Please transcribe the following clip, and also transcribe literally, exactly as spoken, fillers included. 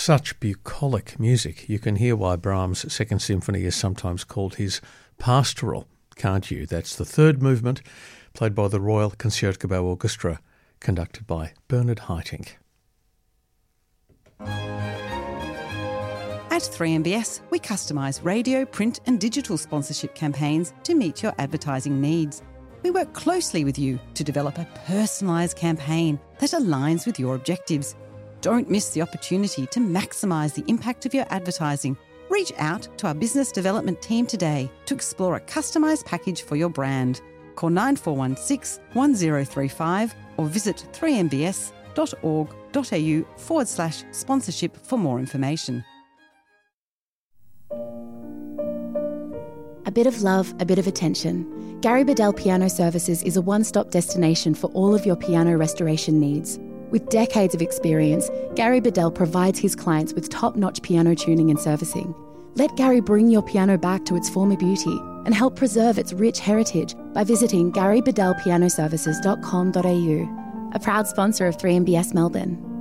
Such bucolic music. You can hear why Brahms' Second Symphony is sometimes called his pastoral, can't you? That's the third movement, played by the Royal Concertgebouw Orchestra, conducted by Bernard Haitink. At three M B S, we customise radio, print and digital sponsorship campaigns to meet your advertising needs. We work closely with you to develop a personalised campaign that aligns with your objectives. Don't miss the opportunity to maximise the impact of your advertising. Reach out to our business development team today to explore a customised package for your brand. Call nine four one six, one zero three five or visit three m b s dot org dot a u forward slash sponsorship for more information. A bit of love, a bit of attention. Gary Bedell Piano Services is a one-stop destination for all of your piano restoration needs. With decades of experience, Gary Bedell provides his clients with top-notch piano tuning and servicing. Let Gary bring your piano back to its former beauty and help preserve its rich heritage by visiting gary bedell piano services dot com dot a u, a proud sponsor of three M B S Melbourne.